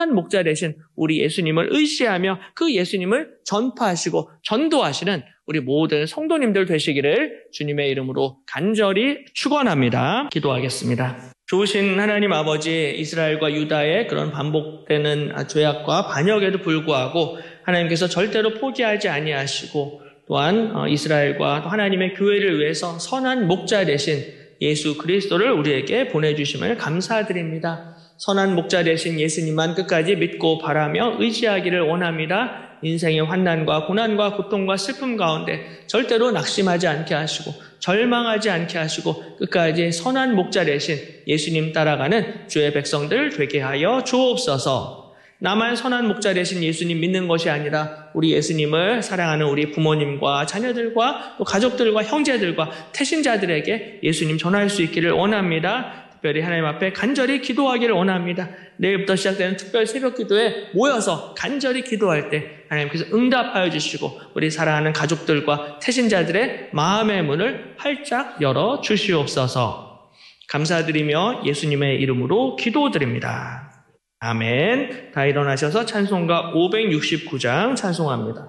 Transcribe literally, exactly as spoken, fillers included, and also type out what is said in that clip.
목자 되신 우리 예수님을 의지하며 그 예수님을 전파하시고 전도하시는 우리 모든 성도님들 되시기를 주님의 이름으로 간절히 축원합니다. 기도하겠습니다. 좋으신 하나님 아버지, 이스라엘과 유다의 그런 반복되는 죄악과 반역에도 불구하고 하나님께서 절대로 포기하지 아니하시고 또한 이스라엘과 또 하나님의 교회를 위해서 선한 목자 되신 예수 그리스도를 우리에게 보내주심을 감사드립니다. 선한 목자 되신 예수님만 끝까지 믿고 바라며 의지하기를 원합니다. 인생의 환난과 고난과 고통과 슬픔 가운데 절대로 낙심하지 않게 하시고 절망하지 않게 하시고 끝까지 선한 목자 되신 예수님 따라가는 주의 백성들 되게 하여 주옵소서. 나만 선한 목자 되신 예수님 믿는 것이 아니라 우리 예수님을 사랑하는 우리 부모님과 자녀들과 또 가족들과 형제들과 태신자들에게 예수님 전할 수 있기를 원합니다. 특별히 하나님 앞에 간절히 기도하기를 원합니다. 내일부터 시작되는 특별 새벽 기도에 모여서 간절히 기도할 때 하나님께서 응답하여 주시고 우리 사랑하는 가족들과 태신자들의 마음의 문을 활짝 열어 주시옵소서. 감사드리며 예수님의 이름으로 기도드립니다. 아멘. 다 일어나셔서 찬송가 오백육십구 장 찬송합니다.